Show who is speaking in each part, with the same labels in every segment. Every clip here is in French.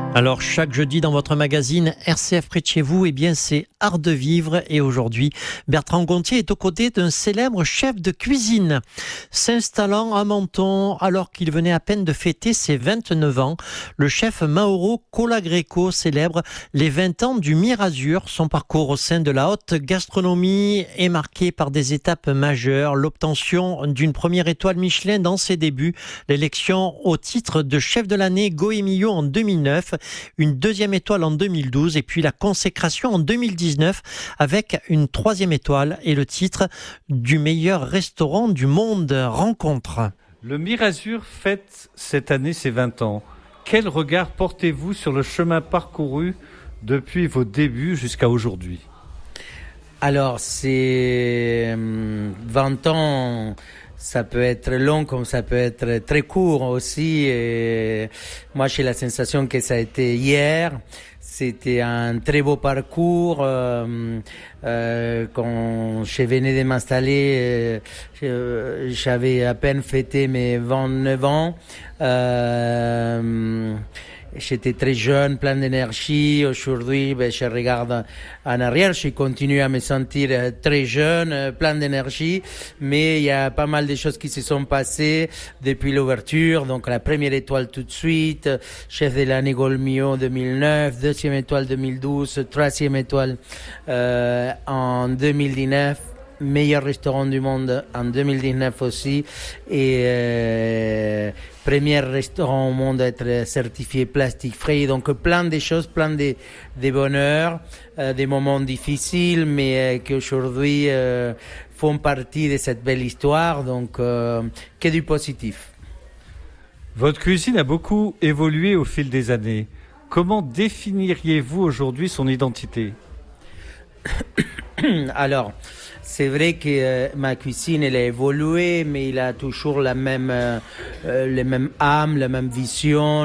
Speaker 1: Alors chaque jeudi dans votre magazine RCF près de chez vous, c'est Art de vivre et aujourd'hui Bertrand Gontier est aux côtés d'un célèbre chef de cuisine. S'installant à Menton alors qu'il venait à peine de fêter ses 29 ans, le chef Mauro Colagreco célèbre les 20 ans du Mirazur. Son parcours au sein de la haute gastronomie est marqué par des étapes majeures, l'obtention d'une première étoile Michelin dans ses débuts, l'élection au titre de chef de l'année Goemio en 2009, une deuxième étoile en 2012 et puis la consécration en 2019 avec une troisième étoile et le titre du meilleur restaurant du monde. Rencontre.
Speaker 2: Le Mirazur fête cette année ses 20 ans. Quel regard portez-vous sur le chemin parcouru depuis vos débuts jusqu'à aujourd'hui ?
Speaker 3: Alors, c'est 20 ans, ça peut être long comme ça peut être très court aussi. Et moi, j'ai la sensation que ça a été hier. C'était un très beau parcours. Quand je venais de m'installer, j'avais à peine fêté mes 29 ans. J'étais très jeune, plein d'énergie. Aujourd'hui, je regarde en arrière, je continue à me sentir très jeune, plein d'énergie. Mais il y a pas mal de choses qui se sont passées depuis l'ouverture. Donc la première étoile tout de suite, chef de l'année Goemio 2009, deuxième étoile 2012, troisième étoile en 2019. Meilleur restaurant du monde en 2019 aussi et premier restaurant au monde à être certifié plastique free. Donc plein de choses, plein de bonheur, des moments difficiles mais qui aujourd'hui font partie de cette belle histoire, donc que du positif.
Speaker 2: Votre cuisine a beaucoup évolué au fil des années. Comment définiriez-vous aujourd'hui son identité ?
Speaker 3: Alors, c'est vrai que ma cuisine elle a évolué, mais il a toujours la même âme, la même vision.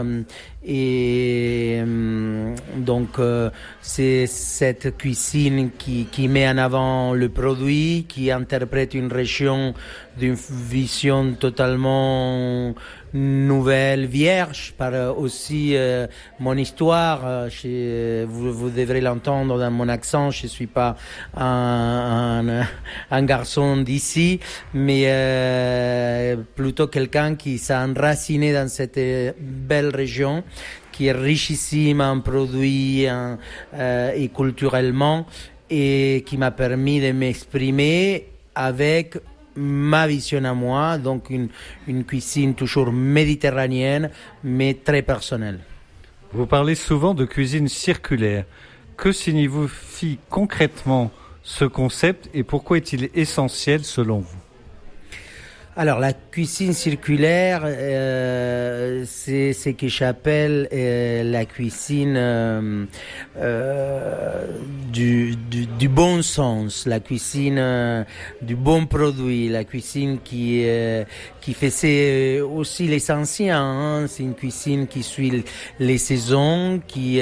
Speaker 3: Donc c'est cette cuisine qui met en avant le produit, qui interprète une région d'une vision totalement nouvelle, vierge, par aussi mon histoire. Vous devrez l'entendre dans mon accent, je suis pas un garçon d'ici, mais plutôt quelqu'un qui s'est enraciné dans cette belle région, qui est richissime en produits et culturellement, et qui m'a permis de m'exprimer avec ma vision à moi, donc une cuisine toujours méditerranéenne, mais très personnelle.
Speaker 2: Vous parlez souvent de cuisine circulaire. Que signifie concrètement ce concept et pourquoi est-il essentiel selon vous ?
Speaker 3: Alors, la cuisine circulaire, c'est ce que j'appelle la cuisine du bon sens, la cuisine du bon produit, la cuisine qui faisait aussi les anciens. Hein. C'est une cuisine qui suit les saisons, qui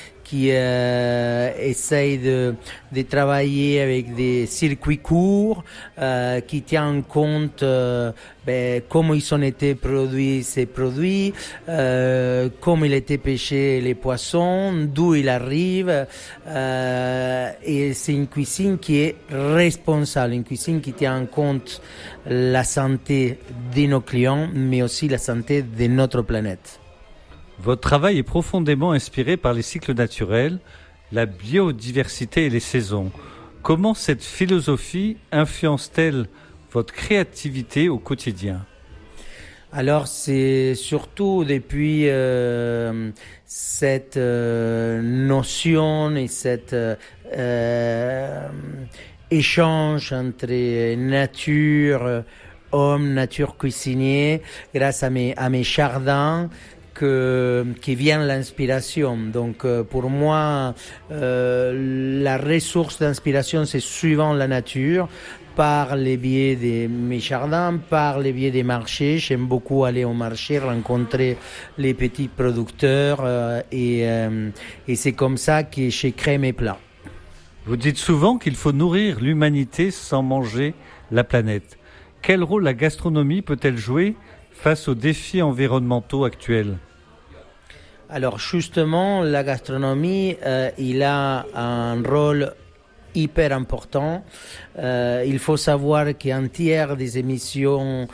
Speaker 3: essaye de travailler avec des circuits courts, qui tient compte comment ils ont été produits ces produits, comment il était pêché les poissons, d'où il arrive. Et c'est une cuisine qui est responsable, une cuisine qui tient compte la santé de nos clients, mais aussi la santé de notre planète.
Speaker 2: Votre travail est profondément inspiré par les cycles naturels, la biodiversité et les saisons. Comment cette philosophie influence-t-elle votre créativité au quotidien ?
Speaker 3: Alors, c'est surtout depuis cette notion et cet échange entre nature, homme, nature cuisinier, grâce à mes jardins, qui vient l'inspiration. Donc pour moi, la ressource d'inspiration, c'est suivant la nature, par les biais de mes jardins, par les biais des marchés. J'aime beaucoup aller au marché, rencontrer les petits producteurs et c'est comme ça que je crée mes plats.
Speaker 2: Vous dites souvent qu'il faut nourrir l'humanité sans manger la planète. Quel rôle la gastronomie peut-elle jouer face aux défis environnementaux actuels ?
Speaker 3: Alors justement, la gastronomie, il a un rôle hyper important. Il faut savoir qu'un tiers des émissions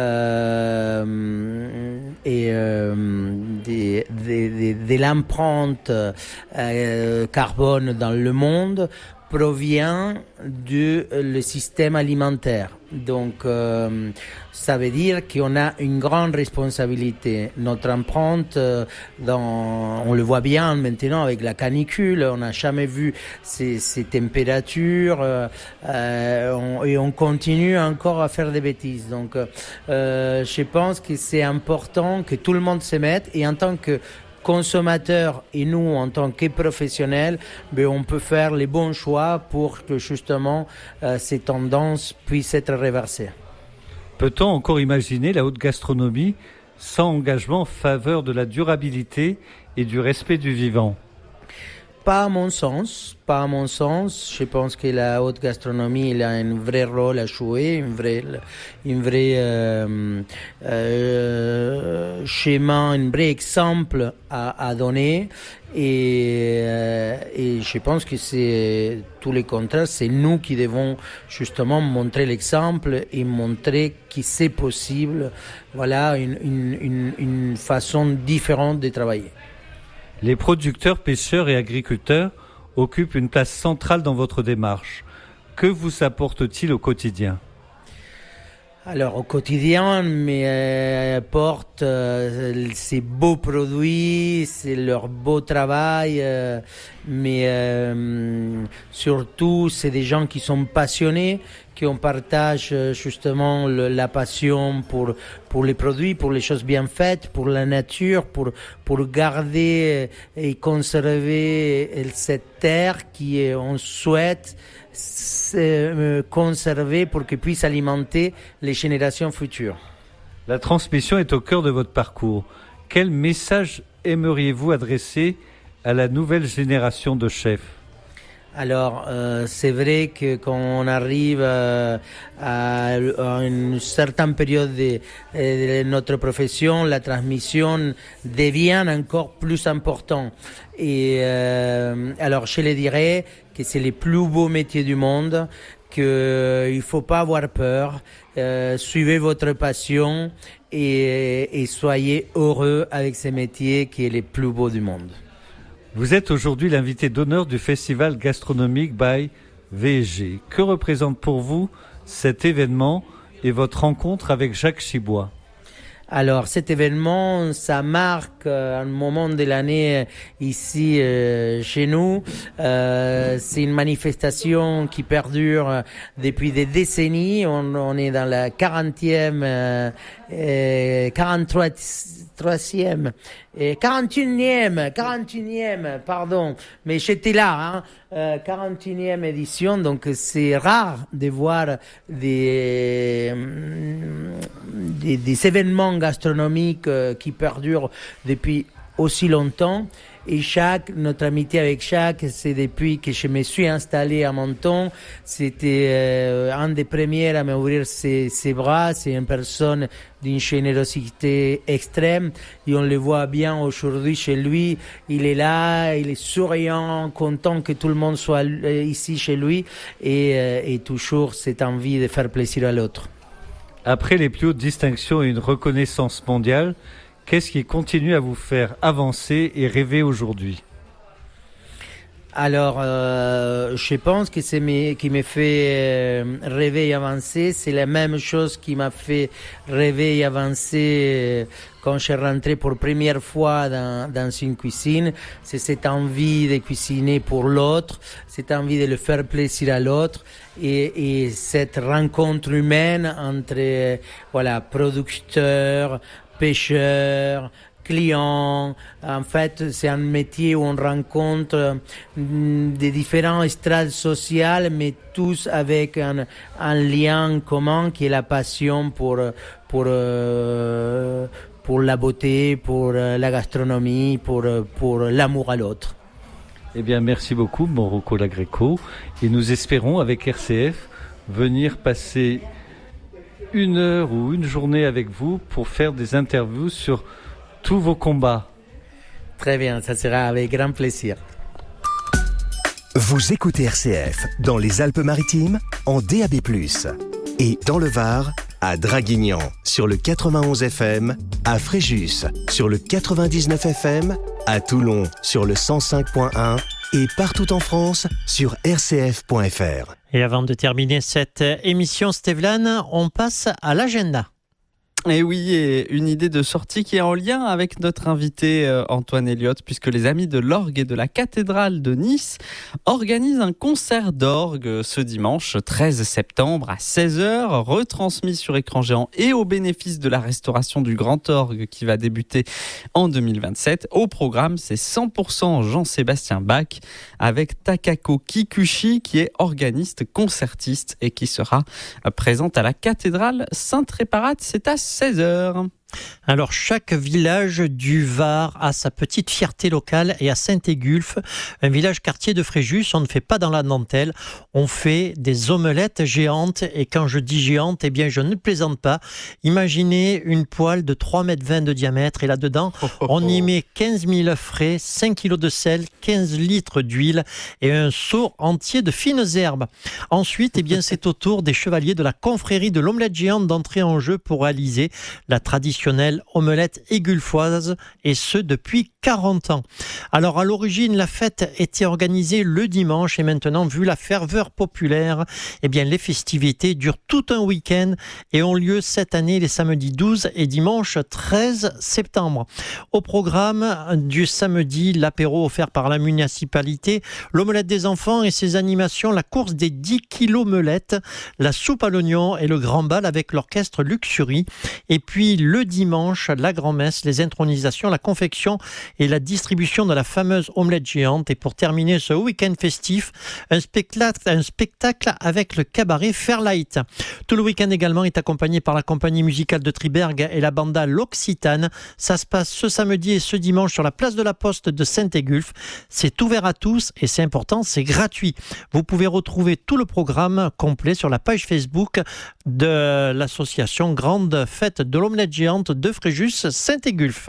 Speaker 3: de l'empreinte carbone dans le monde provient du le système alimentaire. Donc, ça veut dire qu'on a une grande responsabilité. Notre empreinte, on le voit bien maintenant avec la canicule, on n'a jamais vu ces températures et on continue encore à faire des bêtises. Donc, je pense que c'est important que tout le monde se mette et en tant que consommateurs et nous en tant que professionnels, on peut faire les bons choix pour que justement ces tendances puissent être réversées.
Speaker 2: Peut-on encore imaginer la haute gastronomie sans engagement en faveur de la durabilité et du respect du vivant ?
Speaker 3: Pas à mon sens. Je pense que la haute gastronomie elle a un vrai rôle à jouer, un vrai schéma, un vrai exemple à donner. Et je pense que c'est tout le contraire, c'est nous qui devons justement montrer l'exemple et montrer que c'est possible. Voilà une façon différente de travailler.
Speaker 2: Les producteurs, pêcheurs et agriculteurs occupent une place centrale dans votre démarche. Que vous apportent-ils au quotidien ?
Speaker 3: Alors au quotidien, apportent ces beaux produits, c'est leur beau travail, mais surtout c'est des gens qui sont passionnés, qui on partage justement la passion pour les produits, pour les choses bien faites, pour la nature, pour garder et conserver cette terre on souhaite conserver pour qu'elle puisse alimenter les générations futures.
Speaker 2: La transmission est au cœur de votre parcours. Quel message aimeriez-vous adresser à la nouvelle génération de chefs ?
Speaker 3: Alors, c'est vrai que quand on arrive à une certaine période de notre profession, la transmission devient encore plus importante. Et alors, je le dirais que c'est le plus beau métier du monde, qu'il faut pas avoir peur, suivez votre passion et soyez heureux avec ce métier qui est le plus beau du monde.
Speaker 2: Vous êtes aujourd'hui l'invité d'honneur du Festival gastronomique by VSG. Que représente pour vous cet événement et votre rencontre avec Jacques Chibois ?
Speaker 3: Alors cet événement, ça marque un moment de l'année ici chez nous. C'est une manifestation qui perdure depuis des décennies. On est dans la 41e, pardon. Mais j'étais là, 41e édition. Donc c'est rare de voir des événements gastronomiques qui perdurent depuis aussi longtemps. Et notre amitié avec Jacques, c'est depuis que je me suis installé à Menton. C'était un des premiers à m'ouvrir ses bras. C'est une personne d'une générosité extrême. Et on le voit bien aujourd'hui chez lui. Il est là, il est souriant, content que tout le monde soit ici chez lui. Et toujours cette envie de faire plaisir à l'autre.
Speaker 2: Après les plus hautes distinctions et une reconnaissance mondiale, qu'est-ce qui continue à vous faire avancer et rêver aujourd'hui ?
Speaker 3: Alors, je pense que qui me fait rêver et avancer, c'est la même chose qui m'a fait rêver et avancer quand je suis rentré pour première fois dans une cuisine. C'est cette envie de cuisiner pour l'autre, cette envie de le faire plaisir à l'autre et cette rencontre humaine entre producteurs, pêcheurs, clients. En fait, c'est un métier où on rencontre des différents strates sociales, mais tous avec un lien commun qui est la passion pour la beauté, pour la gastronomie, pour l'amour à l'autre.
Speaker 2: Eh bien, merci beaucoup, Morocco Lagreco. Et nous espérons, avec RCF, venir passer une heure ou une journée avec vous pour faire des interviews sur tous vos combats.
Speaker 3: Très bien, ça sera avec grand plaisir.
Speaker 4: Vous écoutez RCF dans les Alpes-Maritimes en DAB+, et dans le Var, à Draguignan sur le 91 FM, à Fréjus sur le 99 FM, à Toulon sur le 105.1 et partout en France sur rcf.fr.
Speaker 1: Et avant de terminer cette émission, Stéphane, on passe à l'agenda.
Speaker 5: Et oui, et une idée de sortie qui est en lien avec notre invité Antoine Elliott, puisque les Amis de l'Orgue et de la Cathédrale de Nice organisent un concert d'orgue ce dimanche 13 septembre à 16h, retransmis sur écran géant et au bénéfice de la restauration du Grand Orgue qui va débuter en 2027. Au programme, c'est 100% Jean-Sébastien Bach avec Takako Kikuchi qui est organiste concertiste et qui sera présente à la Cathédrale Sainte-Réparate. C'est à 16h.
Speaker 1: Alors, chaque village du Var a sa petite fierté locale et à Saint-Égulphe, un village quartier de Fréjus, on ne fait pas dans la dentelle, on fait des omelettes géantes et quand je dis géantes, eh bien je ne plaisante pas. Imaginez une poêle de 3,20 m de diamètre et là-dedans, on y met 15 000 œufs frais, 5 kg de sel, 15 litres d'huile et un seau entier de fines herbes. Ensuite, eh bien c'est au tour des chevaliers de la confrérie de l'omelette géante d'entrer en jeu pour réaliser la traditionnelle omelette égulfoise et ce depuis 40 ans. Alors à l'origine la fête était organisée le dimanche et maintenant vu la ferveur populaire, eh bien les festivités durent tout un week-end et ont lieu cette année les samedis 12 et dimanche 13 septembre. Au programme du samedi, l'apéro offert par la municipalité, l'omelette des enfants et ses animations, la course des 10 kilos melettes, la soupe à l'oignon et le grand bal avec l'orchestre Luxury. Et puis le dimanche, la grand-messe, les intronisations, la confection et la distribution de la fameuse omelette géante. Et pour terminer ce week-end festif, un spectacle avec le cabaret Fairlight. Tout le week-end également est accompagné par la compagnie musicale de Triberg et la banda L'Occitane. Ça se passe ce samedi et ce dimanche sur la place de la Poste de Saint-Égulphe. C'est ouvert à tous et c'est important, c'est gratuit. Vous pouvez retrouver tout le programme complet sur la page Facebook de l'association Grande Fête de l'Omelette Géante de Fréjus Saint-Égulphe.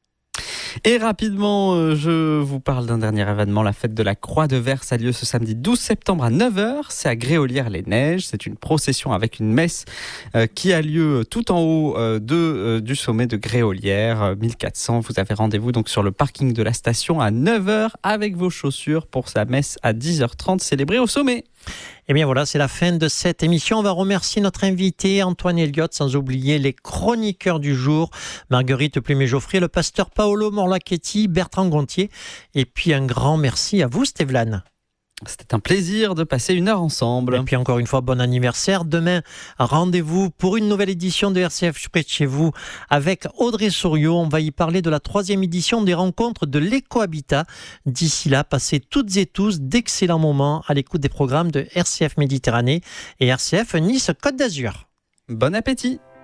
Speaker 5: Et rapidement, je vous parle d'un dernier événement. La fête de la Croix de Verse a lieu ce samedi 12 septembre à 9h. C'est à Gréolières-les-Neiges. C'est une procession avec une messe qui a lieu tout en haut du sommet de Gréolières, 1400. Vous avez rendez-vous donc sur le parking de la station à 9h avec vos chaussures pour sa messe à 10h30 célébrée au sommet.
Speaker 1: Et bien voilà, c'est la fin de cette émission. On va remercier notre invité Antoine Elliott, sans oublier les chroniqueurs du jour, Marguerite Plumet-Geoffrier, le pasteur Paolo Morlacchetti, Bertrand Gontier. Et puis un grand merci à vous, Stéphane.
Speaker 5: C'était un plaisir de passer une heure ensemble.
Speaker 1: Et puis encore une fois, bon anniversaire. Demain, rendez-vous pour une nouvelle édition de RCF près de chez vous avec Audrey Souriau. On va y parler de la 3e édition des rencontres de l'écohabitat. D'ici là, passez toutes et tous d'excellents moments à l'écoute des programmes de RCF Méditerranée et RCF Nice Côte d'Azur.
Speaker 5: Bon appétit!